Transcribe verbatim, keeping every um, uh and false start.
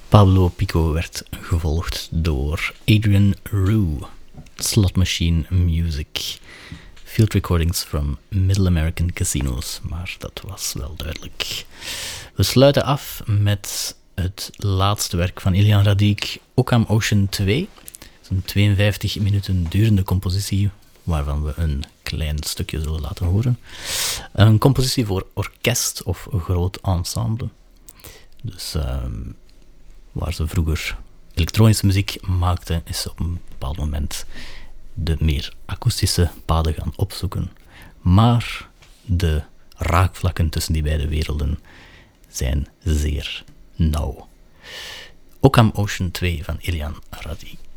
Pablo Pico werd gevolgd door Adrian Rue, Slot Machine Music, Field Recordings from Middle American Casinos, maar dat was wel duidelijk. We sluiten af met het laatste werk van Ilyan Radić, Occam Ocean twee. Het is een tweeënvijftig minuten durende compositie, waarvan we een klein stukje zullen laten horen. Een compositie voor orkest of groot ensemble. Dus uh, waar ze vroeger elektronische muziek maakten, is op een bepaald moment de meer akoestische paden gaan opzoeken. Maar de raakvlakken tussen die beide werelden zijn zeer nauw. Occam Ocean twee van Ilyan Radić.